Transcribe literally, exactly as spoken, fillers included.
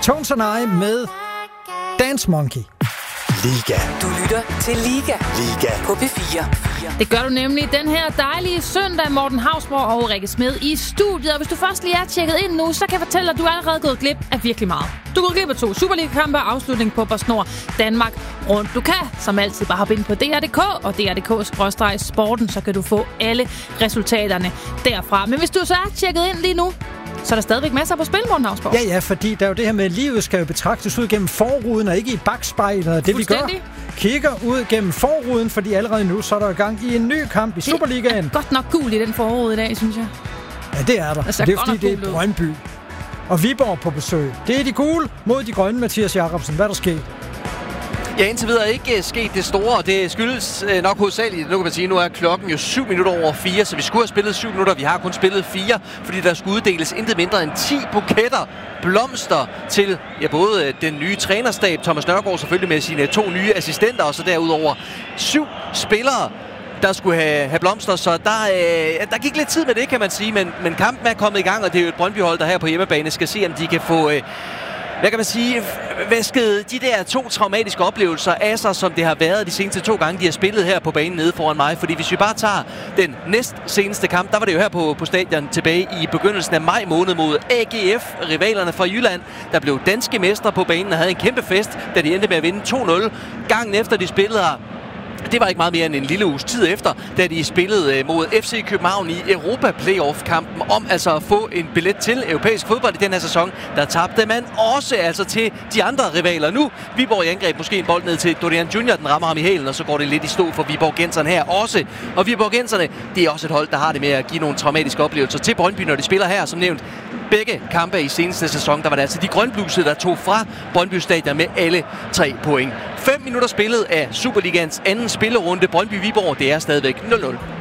Tones and I med Dance Monkey. Liga. Du lytter til Liga. Liga. På P fire. Det gør du nemlig den her dejlige søndag. Morten Hausborg og Rikke Smed i studiet. Og hvis du først lige er tjekket ind nu, så kan jeg fortælle dig, at du er allerede gået glip af virkelig meget. Du er gået glip af to Superliga-kampe og afslutning på PostNord Danmark rundt. Du kan som altid bare hoppe ind på D R punktum D K og D R punktum D K skråstreg sporten, så kan du få alle resultaterne derfra. Men hvis du så er tjekket ind lige nu, så er der stadigvæk masser på spil, Morten Hausborg. Ja, ja, fordi der er jo det her med, at livet skal jo betragtes ud gennem forruden, og ikke i bagspejlet, og det vi gør. Kigger ud gennem forruden, fordi allerede nu, så er der i gang i en ny kamp i Superligaen. Det er godt nok gul i den forrude i dag, synes jeg. Ja, det er der. Det er fordi, det er Brøndby. Og Viborg på besøg. Det er de gule mod de grønne, Mathias Jacobsen. Hvad er der sket? Ja, indtil videre ikke uh, sket det store, og det skyldes uh, nok hovedsageligt, nu kan man sige, nu er klokken jo syv minutter over fire, så vi skulle have spillet syv minutter, vi har kun spillet fire, fordi der skulle uddeles intet mindre end ti buketter blomster til ja, både uh, den nye trænerstab, Thomas Nørgaard selvfølgelig med sine to nye assistenter, og så derudover syv spillere, der skulle have, have blomster, så der, øh, der gik lidt tid med det, kan man sige, men, men kampen er kommet i gang, og det er jo et Brøndby-hold, der her på hjemmebane skal se, om de kan få... Øh, Hvad kan man sige? Væsket de der to traumatiske oplevelser af sig, som det har været de seneste to gange, de har spillet her på banen nede foran mig. Fordi hvis vi bare tager den næst seneste kamp, der var det jo her på, på stadion tilbage i begyndelsen af maj måned mod A G F, rivalerne fra Jylland, der blev danske mestre på banen og havde en kæmpe fest, da de endte med at vinde to nul. Gangen efter de spillede her, det var ikke meget mere end en lille uges tid efter, da de spillede mod F C København i Europa-playoff-kampen om altså at få en billet til europæisk fodbold i den her sæson. Der tabte man også altså til de andre rivaler. Nu Viborg i angreb, måske en bold ned til Dorian Junior, den rammer ham i hælen, og så går det lidt i stå for Viborgenserne her også. Og Viborgenserne, det er også et hold, der har det med at give nogle traumatiske oplevelser til Brøndby, når de spiller her, som nævnt. Begge kampe i seneste sæson, der var det altså de grønblusede, der tog fra Brøndby Stadion med alle tre point. Fem minutter spillet af Superligans anden spillerunde. Brøndby-Viborg, det er stadigvæk nul nul.